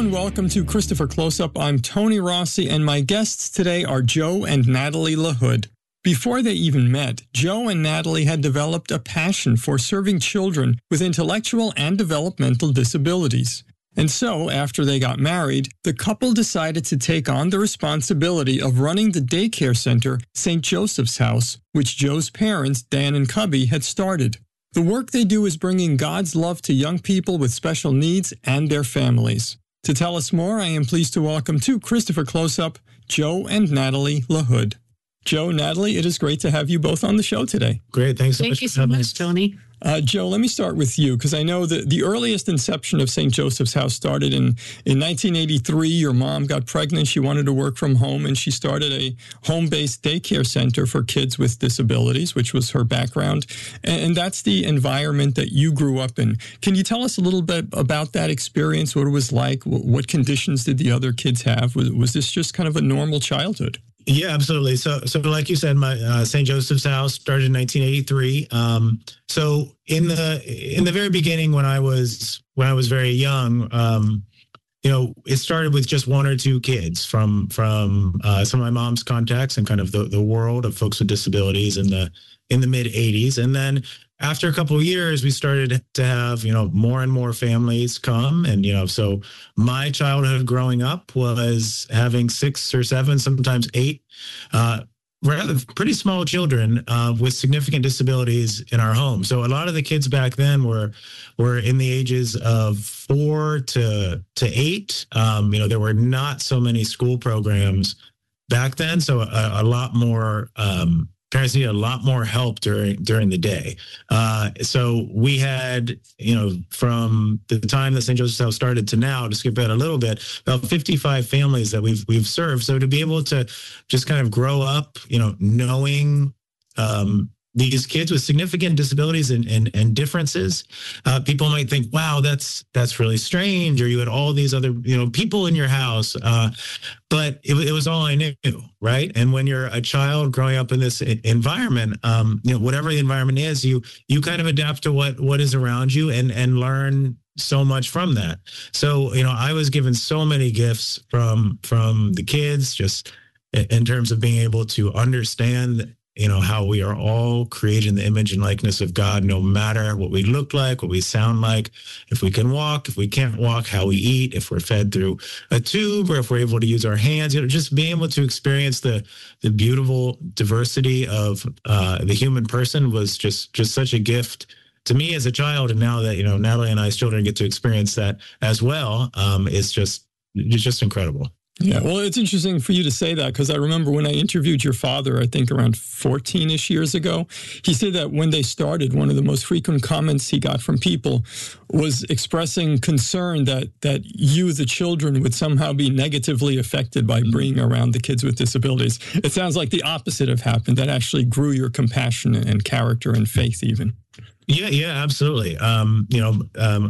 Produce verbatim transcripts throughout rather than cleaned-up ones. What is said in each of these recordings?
and welcome to Christopher Close-Up. I'm Tony Rossi, and my guests today are Joe and Natalie LaHood. Before they even met, Joe and Natalie had developed a passion for serving children with intellectual and developmental disabilities. And so, after they got married, the couple decided to take on the responsibility of running the daycare center, Saint Joseph's House, which Joe's parents, Dan and Cubby, had started. The work they do is bringing God's love to young people with special needs and their families. To tell us more, I am pleased to welcome to Christopher Close-Up, Joe and Natalie LaHood. Joe, Natalie, it is great to have you both on the show today. Great. Thanks so Thank much. Thank you for so having much, us. Tony. Uh, Joe, let me start with you, because I know that the earliest inception of Saint Joseph's House started in, in nineteen eighty-three. Your mom got pregnant. She wanted to work from home, and she started a home-based daycare center for kids with disabilities, which was her background. And, and that's the environment that you grew up in. Can you tell us a little bit about that experience, what it was like? What conditions did the other kids have? Was, was this just kind of a normal childhood? Yeah, absolutely. So, so like you said, my uh, Saint Joseph's House started in nineteen eighty-three. Um, so in the in the very beginning, when I was when I was very young, um, you know, it started with just one or two kids from from uh, some of my mom's contacts and kind of the, the world of folks with disabilities in the in the mid eighties, and then after a couple of years, we started to have, you know, more and more families come. And, you know, so my childhood growing up was having six or seven, sometimes eight, uh, rather pretty small children uh, with significant disabilities in our home. So a lot of the kids back then were were in the ages of four to to eight. Um, you know, there were not so many school programs back then. So a, a lot more um parents need a lot more help during during the day. Uh, so we had, you know, from the time that Saint Joseph's House started to now, to skip ahead a little bit, about fifty-five families that we've we've served. So to be able to just kind of grow up, you know, knowing um, these kids with significant disabilities and and, and differences, uh, people might think, wow, that's that's really strange, or you had all these other, you know, people in your house. Uh, But it, it was all I knew, right? And when you're a child growing up in this environment, um, you know, whatever the environment is, you you kind of adapt to what what is around you and and learn so much from that. So, you know, I was given so many gifts from from the kids, just in terms of being able to understand, you know, how we are all created in the image and likeness of God, no matter what we look like, what we sound like, if we can walk, if we can't walk, how we eat, if we're fed through a tube, or if we're able to use our hands, you know, just being able to experience the the beautiful diversity of uh, the human person was just just such a gift to me as a child. And now that, you know, Natalie and I's children get to experience that as well, um, it's just it's just incredible. Yeah, well, it's interesting for you to say that, because I remember when I interviewed your father, I think around fourteen-ish years ago, he said that when they started, one of the most frequent comments he got from people was expressing concern that that you, the children, would somehow be negatively affected by bringing around the kids with disabilities. It sounds like the opposite have happened. That actually grew your compassion and character and faith even. Yeah, yeah, absolutely. Um, you know, um,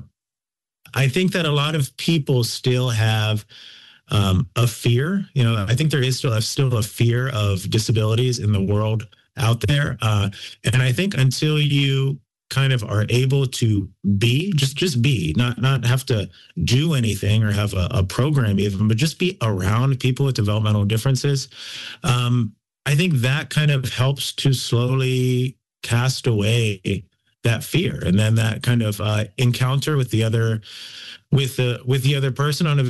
I think that a lot of people still have Um, a fear, you know, I think there is still a, still a fear of disabilities in the world out there. Uh, and I think until you kind of are able to be, just just be, not not have to do anything or have a, a program even, but just be around people with developmental differences, um, I think that kind of helps to slowly cast away that fear. And then that kind of uh, encounter with the other, with the with the other person on a